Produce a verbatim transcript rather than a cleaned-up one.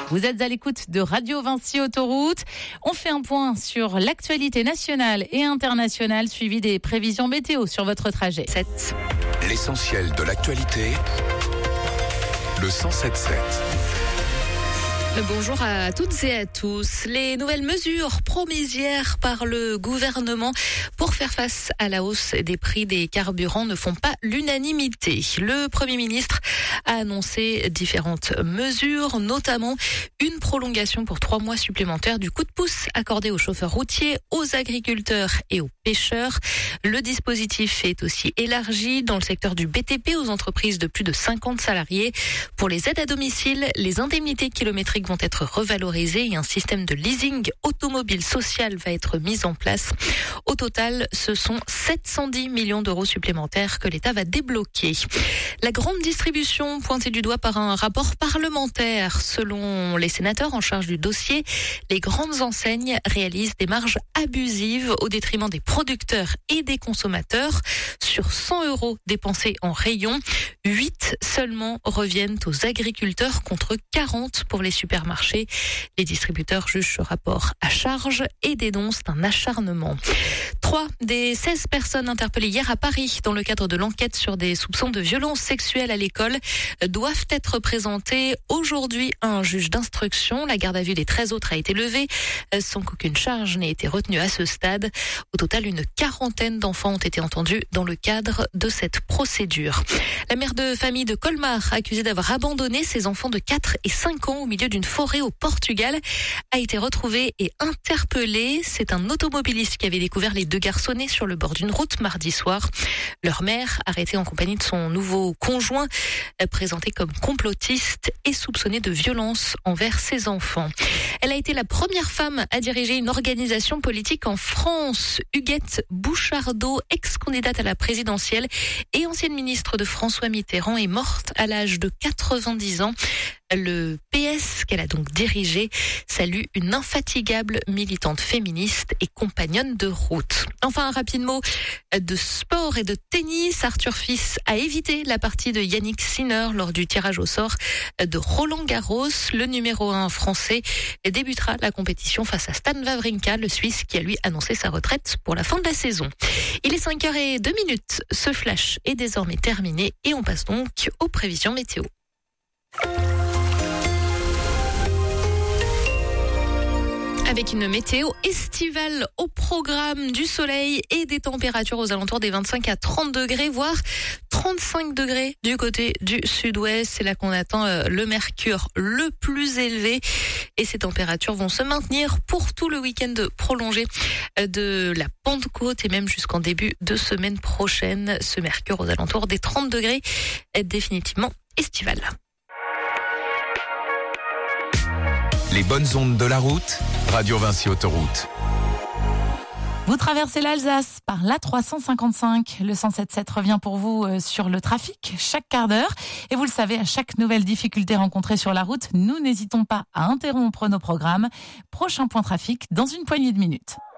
Vous êtes à l'écoute de Radio Vinci Autoroute. On fait un point sur l'actualité nationale et internationale, suivi des prévisions météo sur votre trajet. sept L'essentiel de l'actualité, le cent sept sept. Bonjour à toutes et à tous. Les nouvelles mesures promises hier par le gouvernement pour faire face à la hausse des prix des carburants ne font pas l'unanimité. Le Premier ministre a annoncé différentes mesures, notamment une prolongation pour trois mois supplémentaires du coup de pouce accordé aux chauffeurs routiers, aux agriculteurs et aux pêcheurs. Le dispositif est aussi élargi dans le secteur du B T P aux entreprises de plus de cinquante salariés. Pour les aides à domicile, les indemnités kilométriques vont être revalorisées et un système de leasing automobile social va être mis en place. Au total, ce sont sept cent dix millions d'euros supplémentaires que l'État va débloquer. La grande distribution pointée du doigt par un rapport parlementaire. Selon les sénateurs en charge du dossier, les grandes enseignes réalisent des marges abusives au détriment des producteurs et des consommateurs. Sur cent euros dépensés en rayon, huit seulement reviennent aux agriculteurs contre quarante pour les supermarchés. Les distributeurs jugent ce rapport à charge et dénoncent un acharnement. Trois des seize personnes interpellées hier à Paris dans le cadre de l'enquête sur des soupçons de violences sexuelles à l'école doivent être présentées aujourd'hui à un juge d'instruction. La garde à vue des treize autres a été levée sans qu'aucune charge n'ait été retenue à ce stade. Au total, une quarantaine d'enfants ont été entendus dans le cadre de cette procédure. La mère de famille de Colmar, accusée d'avoir abandonné ses enfants de quatre et cinq ans au milieu d'une forêt au Portugal, a été retrouvée et interpellée. C'est un automobiliste qui avait découvert les deux garçonnets sur le bord d'une route mardi soir. Leur mère, arrêtée en compagnie de son nouveau conjoint, présentée comme complotiste et soupçonnée de violence envers ses enfants. Elle a été la première femme à diriger une organisation politique en France. Huguette Bouchardot, ex-candidate à la présidentielle et ancienne ministre de François Mitterrand, est morte à l'âge de quatre-vingt-dix ans. Le P S qu'elle a donc dirigé salue une infatigable militante féministe et compagnonne de route. Enfin, un rapide mot de sport et de tennis. Arthur Fils a évité la partie de Yannick Sinner lors du tirage au sort de Roland Garros. Le numéro un français débutera la compétition face à Stan Wawrinka, le Suisse, qui a lui annoncé sa retraite pour la fin de la saison. Il est cinq heures zéro deux minutes. Ce flash est désormais terminé et on passe donc aux prévisions météo. Avec une météo estivale au programme, du soleil et des températures aux alentours des vingt-cinq à trente degrés, voire trente-cinq degrés du côté du sud-ouest. C'est là qu'on attend le mercure le plus élevé. Et ces températures vont se maintenir pour tout le week-end prolongé de la Pentecôte et même jusqu'en début de semaine prochaine. Ce mercure aux alentours des trente degrés est définitivement estival. Les bonnes ondes de la route, Radio Vinci Autoroute. Vous traversez l'Alsace par l'A trois cent cinquante-cinq. Le cent sept sept revient pour vous sur le trafic chaque quart d'heure. Et vous le savez, à chaque nouvelle difficulté rencontrée sur la route, nous n'hésitons pas à interrompre nos programmes. Prochain point trafic dans une poignée de minutes.